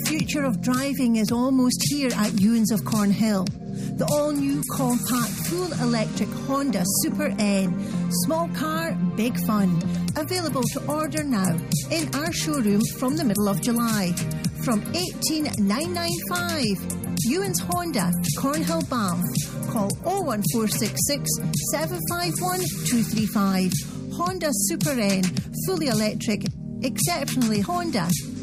future of driving is almost here at Ewins of Cornhill. The all-new compact full-electric Honda Super N. Small car, big fun. Available to order now in our showroom from the middle of July. From $18,995. Ewins Honda, Cornhill, Banff. Call 01466 751 235. Honda Super N. Fully electric. Exceptionally Honda.